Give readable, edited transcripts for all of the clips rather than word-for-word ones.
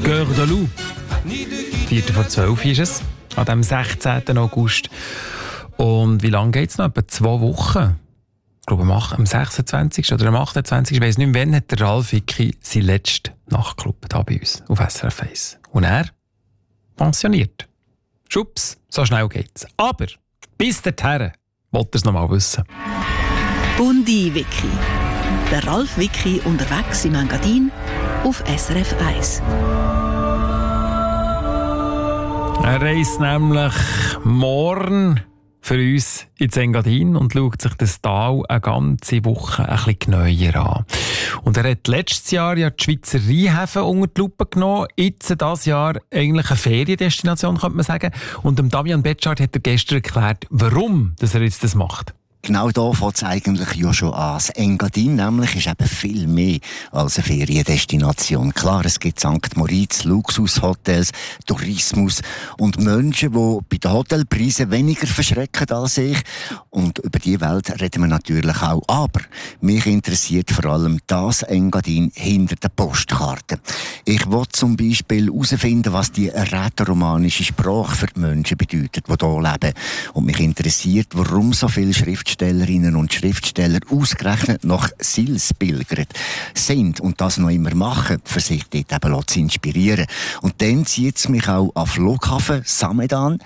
Cœur de Loup. 11:04 ist es, an dem 16. August. Und wie lange geht es noch? Etwa 2 Wochen. Ich glaube, am 26. oder am 28. Ich weiss nicht mehr, wann hat der Ralf Vicki seinen letzten Nachtclub hier bei uns auf SRF 1. Und er pensioniert. Schubs, so schnell geht's. Aber bis dahin wollte er es noch mal wissen. Bundi-Wiki. Der Ralf Vicki unterwegs im Engadin auf SRF 1. Er reist nämlich morgen für uns ins Engadin und schaut sich das Tal eine ganze Woche ein bisschen genauer an. Und er hat letztes Jahr ja die Schweizer Rheinhäfen unter die Lupe genommen. Jetzt, dieses Jahr, eigentlich eine Feriendestination, könnte man sagen. Und dem Damian Betschart hat er gestern erklärt, warum dass er jetzt das macht. Genau da fängt es eigentlich ja schon an. Das Engadin nämlich ist eben viel mehr als eine Feriendestination. Klar, es gibt St. Moritz, Luxushotels, Tourismus und Menschen, die bei den Hotelpreisen weniger verschrecken als ich. Und über diese Welt reden wir natürlich auch. Aber mich interessiert vor allem das Engadin hinter der Postkarte. Ich will zum Beispiel herausfinden, was die rätoromanische Sprache für die Menschen bedeutet, die hier leben. Und mich interessiert, warum so viele Schriftstellerinnen und Schriftsteller ausgerechnet nach Sils pilgern sind und das noch immer machen, für sich dort eben zu inspirieren. Und dann zieht es mich auch an Flughafen Samaden,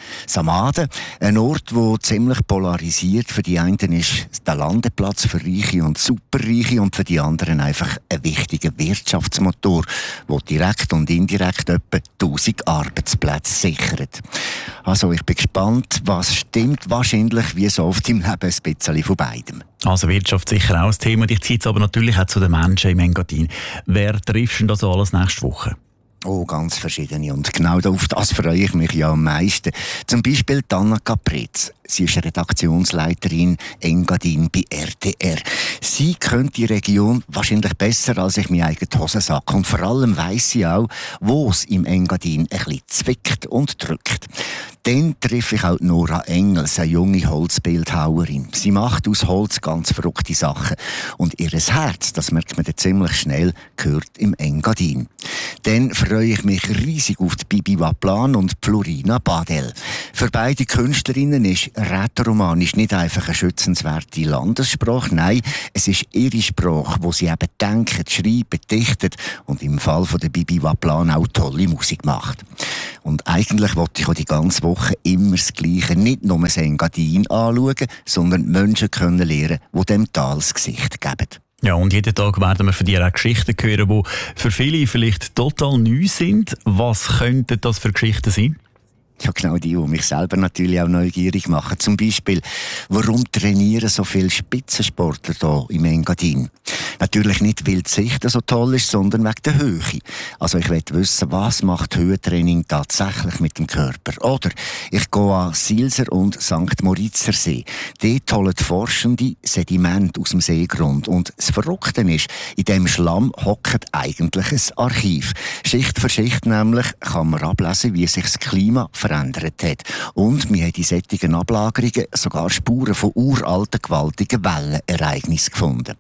ein Ort, der ziemlich polarisiert. Für die einen ist der Landeplatz für Reiche und Superreiche und für die anderen einfach ein wichtiger Wirtschaftsmotor, der direkt und indirekt etwa 1000 Arbeitsplätze sichert. Also ich bin gespannt, was stimmt, wahrscheinlich wie so oft im Leben ein bisschen von beidem. Also Wirtschaft sicher auch ein Thema. Dich zieht es aber natürlich auch zu den Menschen im Engadin. Wer triffst du denn da so alles nächste Woche? Oh, ganz verschiedene. Und genau auf das freue ich mich ja am meisten. Zum Beispiel Anna Capretz. Sie ist Redaktionsleiterin Engadin bei RTR. Sie kennt die Region wahrscheinlich besser als ich meine eigene Hosensack. Und vor allem weiss sie auch, wo es im Engadin ein bisschen zwickt und drückt. Dann treffe ich auch Nora Engels, eine junge Holzbildhauerin. Sie macht aus Holz ganz verrückte Sachen. Und ihr Herz, das merkt man dann ziemlich schnell, gehört im Engadin. Dann freue ich mich riesig auf die Bibi Waplan und Florina Badel. Für beide Künstlerinnen ist Rätoromanisch nicht einfach eine schützenswerte Landessprache. Nein, es ist ihre Sprache, wo sie eben denken, schreiben, dichten und im Fall von der Bibi Waplan auch tolle Musik macht. Und eigentlich wollte ich auch die ganze Woche immer das Gleiche, nicht nur das Engadin anschauen, sondern Menschen kennenlernen, die dem Tal das Gesicht geben. Ja, und jeden Tag werden wir von dir auch Geschichten hören, die für viele vielleicht total neu sind. Was könnten das für Geschichten sein? Ja, genau die mich selber natürlich auch neugierig machen. Zum Beispiel, warum trainieren so viele Spitzensportler hier im Engadin? Natürlich nicht, weil die Sicht so toll ist, sondern wegen der Höhe. Also ich will wissen, was macht Höhentraining tatsächlich mit dem Körper? Oder ich gehe an Silser und St. Moritzer See. Dort holen Forschende Sediment aus dem Seegrund. Und das Verrückte ist, in diesem Schlamm hockt eigentlich ein Archiv. Schicht für Schicht nämlich kann man ablesen, wie sich das Klima verändert hat. Und wir haben in solchen Ablagerungen sogar Spuren von uralten, gewaltigen Wellenereignissen gefunden.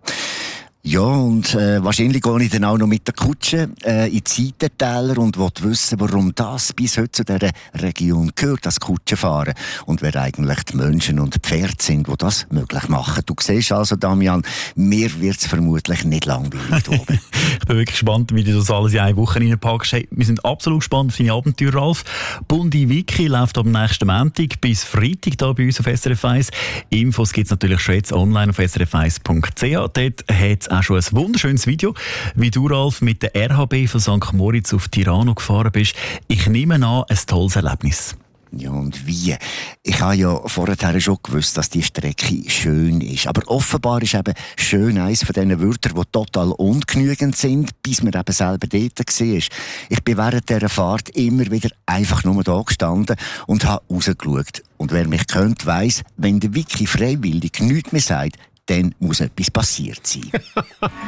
Ja, und wahrscheinlich gehe ich dann auch noch mit der Kutsche in die Seitentäler und will wissen, warum das bis heute zu dieser Region gehört, das Kutschenfahren. Und wer eigentlich die Menschen und die Pferde sind, die das möglich machen. Du siehst also, Damian, mir wird es vermutlich nicht langweilig oben. Ich bin wirklich gespannt, wie du das alles in eine Woche reinpackst. Hey, wir sind absolut gespannt auf deine Abenteuer, Ralf. Bundi-Wiki läuft am nächsten Montag bis Freitag hier bei uns auf SRF 1. Infos gibt es natürlich schon jetzt online auf srf1.ch. Dort hat es auch schon ein wunderschönes Video, wie du, Ralf, mit der RHB von St. Moritz auf Tirano gefahren bist. Ich nehme an, ein tolles Erlebnis. Ja, und wie? Ich habe ja vorher schon gewusst, dass die Strecke schön ist. Aber offenbar ist eben schön eines von diesen Wörtern, die total ungenügend sind, bis man eben selber dort war. Ich bin während dieser Fahrt immer wieder einfach nur da gestanden und habe rausgeschaut. Und wer mich kennt, weiss, wenn der Wiki freiwillig nichts mehr sagt, dann muss etwas passiert sein.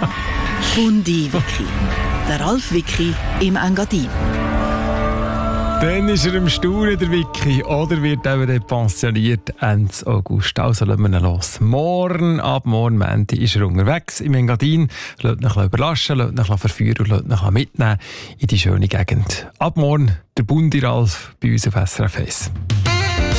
Bundi-Wiki. Der Ralf Vicki im Engadin. Dann ist er im Staunen, der Vicky, oder wird er pensioniert Ende August. Also lassen wir ihn los. Ab morgen Montag ist er unterwegs im Engadin. Lasst ihn überraschen, lasst ihn verführen und lasst ihn mitnehmen in die schöne Gegend. Ab morgen der Bundi Ralf bei uns auf SRF 1.